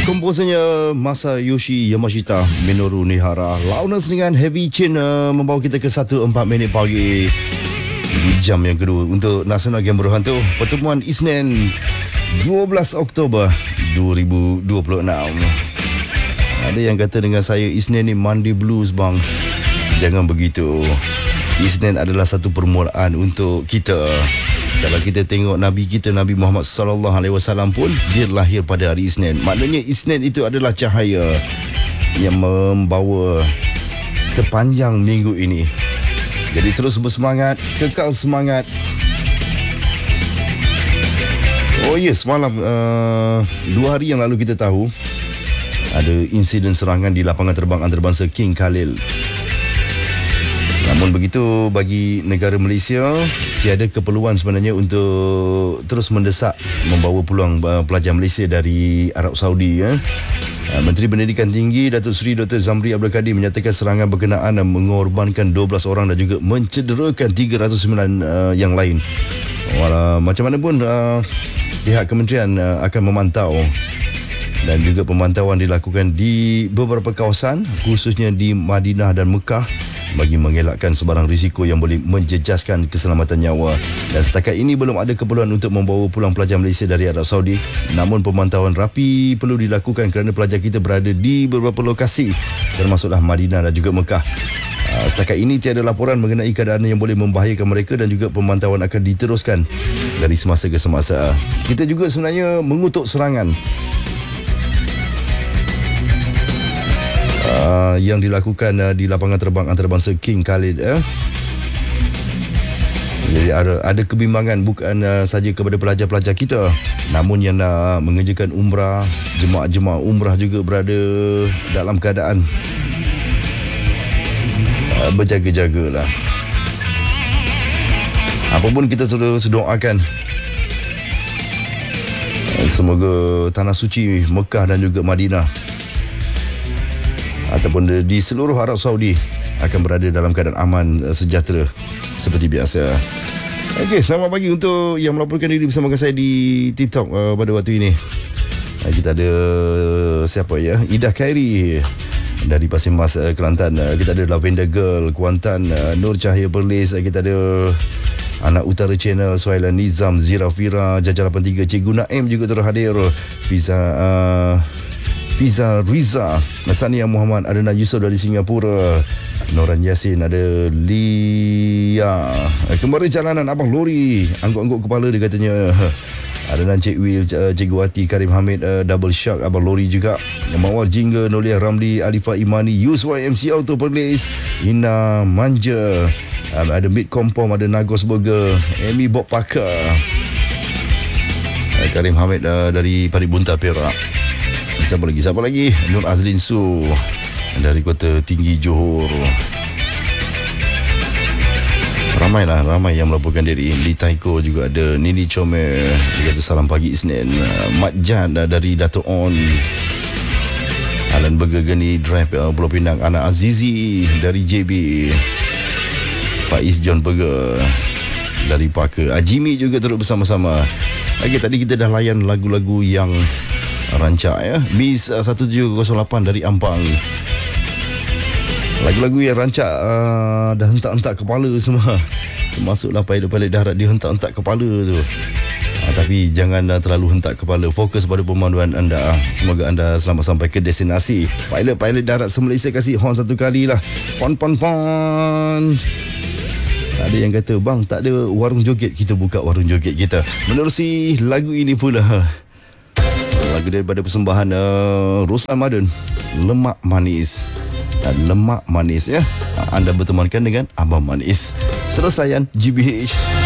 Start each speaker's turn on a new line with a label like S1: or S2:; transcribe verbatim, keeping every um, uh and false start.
S1: Komposernya Masayoshi Yamashita, Minoru Nihara. Loudness dengan Heavy Chin uh, membawa kita ke satu empat minit pagi di jam yang kedua untuk Nasional Game Berhantu. Pertemuan Isnin dua belas Oktober dua ribu dua puluh enam. Ada yang kata dengan saya, Isnin ni Monday Blues bang. Jangan begitu. Isnin adalah satu permulaan untuk kita. Kalau kita tengok Nabi kita, Nabi Muhammad sallallahu alaihi wasallam pun dia lahir pada hari Isnin. Maknanya Isnin itu adalah cahaya yang membawa sepanjang minggu ini. Jadi terus bersemangat, kekal semangat. Oh yes, semalam uh, dua hari yang lalu kita tahu ada insiden serangan di lapangan terbang antarabangsa King Khalil. Namun begitu, bagi negara Malaysia tiada keperluan sebenarnya untuk terus mendesak membawa pulang pelajar Malaysia dari Arab Saudi. Ya. Menteri Pendidikan Tinggi Datuk Seri Doktor Zamri Abdul Kadir menyatakan serangan berkenaan mengorbankan dua belas orang dan juga mencederakan tiga ratus sembilan uh, yang lain. Walau, macam mana pun uh, pihak kementerian uh, akan memantau, dan juga pemantauan dilakukan di beberapa kawasan khususnya di Madinah dan Mekah bagi mengelakkan sebarang risiko yang boleh menjejaskan keselamatan nyawa. Dan setakat ini belum ada keperluan untuk membawa pulang pelajar Malaysia dari Arab Saudi. Namun pemantauan rapi perlu dilakukan kerana pelajar kita berada di beberapa lokasi, termasuklah Madinah dan juga Mekah. Setakat ini tiada laporan mengenai keadaan yang boleh membahayakan mereka, dan juga pemantauan akan diteruskan dari semasa ke semasa. Kita juga sebenarnya mengutuk serangan Uh, yang dilakukan uh, di lapangan terbang antarabangsa King Khalid. Eh? Jadi ada, ada kebimbangan bukan uh, saja kepada pelajar-pelajar kita, namun yang nak mengerjakan umrah, jemaah-jemaah umrah juga berada dalam keadaan uh, berjaga-jagalah. Apapun kita sudah doakan, uh, semoga tanah suci Mekah dan juga Madinah ataupun di seluruh Arab Saudi akan berada dalam keadaan aman, sejahtera seperti biasa. Okey, selamat pagi untuk yang melaporkan diri bersama saya di TikTok uh, pada waktu ini. Uh, kita ada siapa ya? Ida Khairi dari Pasir Mas, uh, Kelantan. Uh, kita ada Lavender Girl Kuantan, uh, Nur Cahaya Perlis. Uh, kita ada Anak Utara Channel, Suhailan Nizam, Zirafira, Jajar lapan tiga, Cikgu Naim juga terhadir. Fiza uh, Fiza Riza, Sania Muhammad, ada Yusuf dari Singapura, Noran Yasin, ada Lia, kembali jalanan Abang Lori, angguk-angguk kepala dia katanya. Ada Encik Will, Cikgu Wati, Karim Hamid, uh, Double Shark, Abang Lori juga. Mawar Jingga, Nolia Ramli, Alifah Imani, Yuswai M C Auto Perlis, Ina Manja, um, ada Mid Kompom, ada Nagos Burger, Amy Bob Parker, uh, Karim Hamid uh, dari Parit Bunta Perak. Siapa lagi? Siapa lagi? Nur Azlin Su dari Kota Tinggi Johor. Ramailah, ramai yang melaporkan diri. Li Taiko juga ada. Nini Chome, dia kata salam pagi Isnin. Mat Jan dari Dato' On. Alan Burger Geni Drive uh, Pulau Pinang. Anak Azizi dari J B. Faiz John Burger dari Parker. Ajimi juga turut bersama-sama. Okey, tadi kita dah layan lagu-lagu yang rancak ya. Miss uh, satu tujuh kosong lapan dari Ampang. Lagu-lagu yang rancak uh, dah hentak-hentak kepala semua. Termasuklah pilot-pilot darat, dia hentak-hentak kepala tu. Uh, tapi jangan uh, terlalu hentak kepala. Fokus pada pemanduan anda. Semoga anda selamat sampai ke destinasi. Pilot-pilot darat se-Malaysia kasih horn satu kali lah. Pon pon pon. Ada yang kata, bang tak ada warung joget, kita buka warung joget kita. Menerusi lagu ini pula, lagu daripada persembahan uh, Roslan Madun, Lemak Manis. Dan Lemak Manis ya, anda bertemankan dengan Abang Manis. Terus layan G B H.